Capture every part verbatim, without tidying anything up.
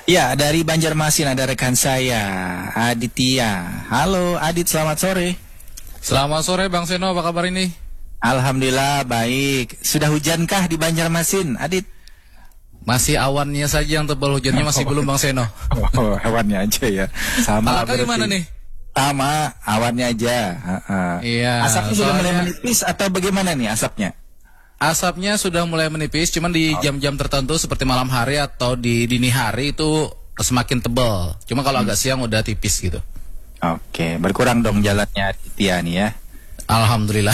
Ya, dari Banjarmasin ada rekan saya, Aditya. Halo Adit, selamat sore. Selamat sore Bang Seno, apa kabar ini? Alhamdulillah baik. Sudah hujankah di Banjarmasin, Adit? Masih awannya saja yang tebal, hujannya masih belum Bang Seno. Oh, hewannya aja ya. Sama. Malaka gimana nih? Sama, awannya aja. Uh-uh. Iya. Asapnya sudah mulai soalnya- menipis atau bagaimana nih asapnya? Asapnya sudah mulai menipis, cuman di jam-jam tertentu seperti malam hari atau di dini hari itu semakin tebal. Cuma kalau agak siang udah tipis gitu. Oke, berkurang dong jalannya Aditya nih ya. Alhamdulillah.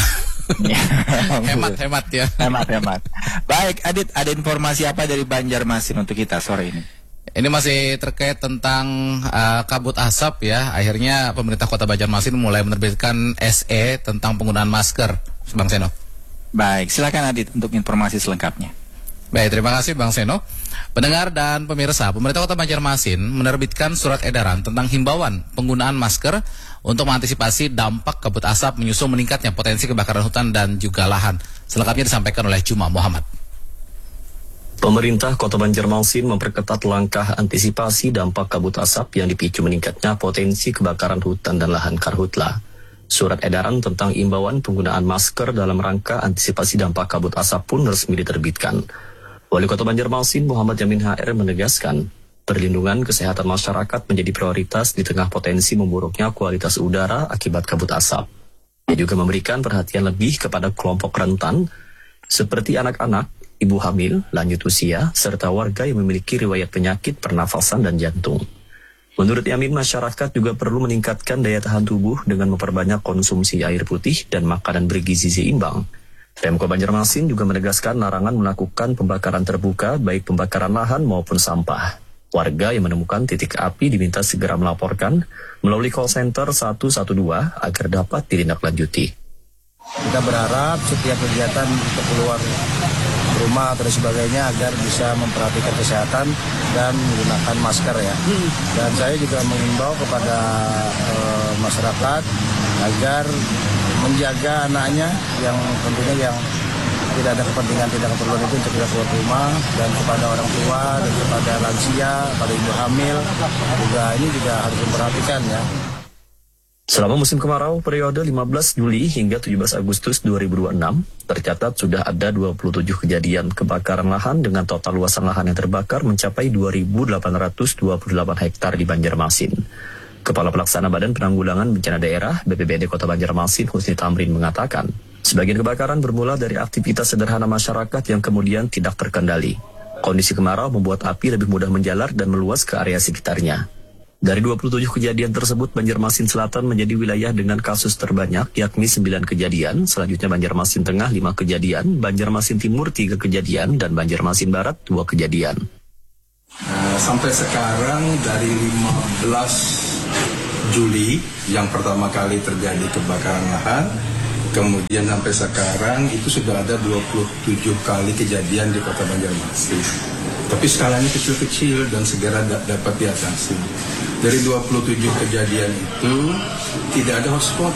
Hemat-hemat ya. Hemat-hemat. Baik, Adit, ada informasi apa dari Banjarmasin untuk kita sore ini? Ini masih terkait tentang uh, kabut asap ya. Akhirnya pemerintah Kota Banjarmasin mulai menerbitkan S E tentang penggunaan masker, Bang Seno. Baik, silakan Adit untuk informasi selengkapnya. Baik, terima kasih Bang Seno. Pendengar dan pemirsa, pemerintah Kota Banjarmasin menerbitkan surat edaran tentang himbauan penggunaan masker untuk mengantisipasi dampak kabut asap menyusul meningkatnya potensi kebakaran hutan dan juga lahan. Selengkapnya disampaikan oleh Juma Muhammad. Pemerintah Kota Banjarmasin memperketat langkah antisipasi dampak kabut asap yang dipicu meningkatnya potensi kebakaran hutan dan lahan karhutla. Surat edaran tentang imbauan penggunaan masker dalam rangka antisipasi dampak kabut asap pun resmi diterbitkan. Wali Kota Banjarmasin Muhammad Yamin H R menegaskan, perlindungan kesehatan masyarakat menjadi prioritas di tengah potensi memburuknya kualitas udara akibat kabut asap. Ia juga memberikan perhatian lebih kepada kelompok rentan, seperti anak-anak, ibu hamil, lanjut usia, serta warga yang memiliki riwayat penyakit pernafasan dan jantung. Menurut Yamin, masyarakat juga perlu meningkatkan daya tahan tubuh dengan memperbanyak konsumsi air putih dan makanan bergizi seimbang. Pemkot Banjarmasin juga menegaskan larangan melakukan pembakaran terbuka, baik pembakaran lahan maupun sampah. Warga yang menemukan titik api diminta segera melaporkan melalui call center satu satu dua agar dapat ditindaklanjuti. Kita berharap setiap kegiatan untuk keluar rumah atau sebagainya agar bisa memperhatikan kesehatan dan menggunakan masker ya. Dan saya juga mengimbau kepada e, masyarakat agar menjaga anaknya yang tentunya yang tidak ada kepentingan, tidak keperluan itu untuk tidak keluar rumah, dan kepada orang tua dan kepada lansia, pada ibu hamil juga ini juga harus diperhatikan ya. Selama musim kemarau periode lima belas Juli hingga tujuh belas Agustus dua ribu dua puluh enam, tercatat sudah ada dua puluh tujuh kejadian kebakaran lahan dengan total luasan lahan yang terbakar mencapai dua ribu delapan ratus dua puluh delapan hektar di Banjarmasin. Kepala Pelaksana Badan Penanggulangan Bencana Daerah B P B D Kota Banjarmasin Husni Tamrin mengatakan, sebagian kebakaran bermula dari aktivitas sederhana masyarakat yang kemudian tidak terkendali. Kondisi kemarau membuat api lebih mudah menjalar dan meluas ke area sekitarnya. Dari dua puluh tujuh kejadian tersebut, Banjarmasin Selatan menjadi wilayah dengan kasus terbanyak, yakni sembilan kejadian. Selanjutnya Banjarmasin Tengah lima kejadian, Banjarmasin Timur tiga kejadian, dan Banjarmasin Barat dua kejadian. Uh, sampai sekarang dari lima belas Juli yang pertama kali terjadi kebakaran lahan, kemudian sampai sekarang itu sudah ada dua puluh tujuh kali kejadian di Kota Banjarmasin. Tapi skalanya kecil-kecil dan segera da- dapat diatasi. Dari dua puluh tujuh kejadian itu tidak ada hotspot.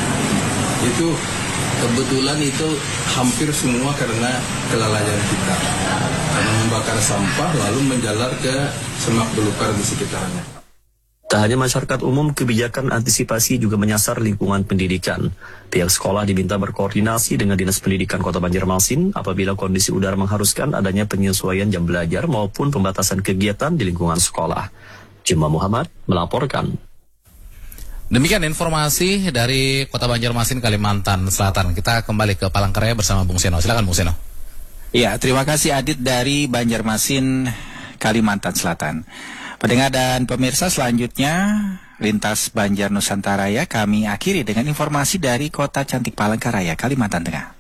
Itu kebetulan itu hampir semua karena kelalaian kita. Karena membakar sampah lalu menjalar ke semak belukar di sekitarnya. Tak hanya masyarakat umum, kebijakan antisipasi juga menyasar lingkungan pendidikan. Pihak sekolah diminta berkoordinasi dengan Dinas Pendidikan Kota Banjarmasin apabila kondisi udara mengharuskan adanya penyesuaian jam belajar maupun pembatasan kegiatan di lingkungan sekolah. Juma Muhammad melaporkan. Demikian informasi dari Kota Banjarmasin, Kalimantan Selatan. Kita kembali ke Palangkaraya bersama Bung Seno. Silakan Bung Seno. Ya, terima kasih Adit dari Banjarmasin, Kalimantan Selatan. Pendengar dan pemirsa, selanjutnya Lintas Banjar Nusantara ya, kami akhiri dengan informasi dari Kota Cantik Palangkaraya, Kalimantan Tengah.